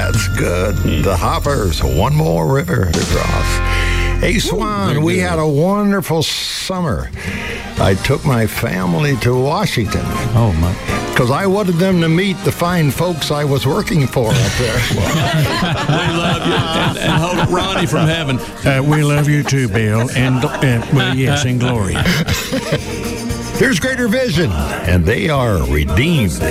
That's good. The Hoppers, one more river to cross. Hey, Swan, we had a wonderful summer. I took my family to Washington. Oh, my. Because I wanted them to meet the fine folks I was working for up there. We love you. And hold it, Ronnie from heaven. We love you too, Bill. And, well, yes, in glory. Here's Greater Vision, and they are redeemed.